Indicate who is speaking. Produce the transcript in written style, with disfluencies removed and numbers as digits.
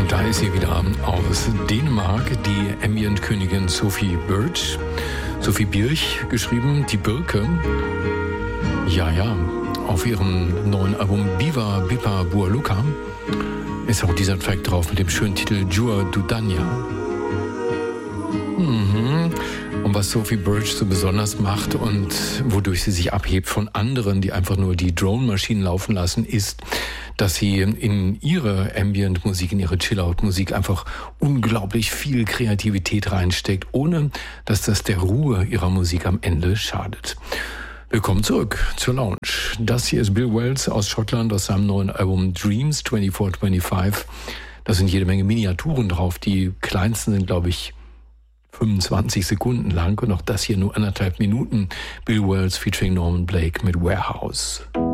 Speaker 1: Da ist sie wieder aus Dänemark, die Ambient-Königin Sophie Birch. Sophie Birch geschrieben, die Birke. Ja, auf ihrem neuen Album Biva Bipa Bualuka ist auch dieser Track drauf mit dem schönen Titel Jua Dudanya. Und was Sophie Birch so besonders macht und wodurch sie sich abhebt von anderen, die einfach nur die Drone-Maschinen laufen lassen, ist, dass sie in ihre Ambient-Musik, in ihre Chill-Out-Musik einfach unglaublich viel Kreativität reinsteckt, ohne dass das der Ruhe ihrer Musik am Ende schadet. Willkommen zurück zur Lounge. Das hier ist Bill Wells aus Schottland aus seinem neuen Album Dreams 2425. Da sind jede Menge Miniaturen drauf. Die kleinsten sind, glaube ich, 25 Sekunden lang und auch das hier nur 1,5 Minuten. Bill Wells featuring Norman Blake mit Warehouse.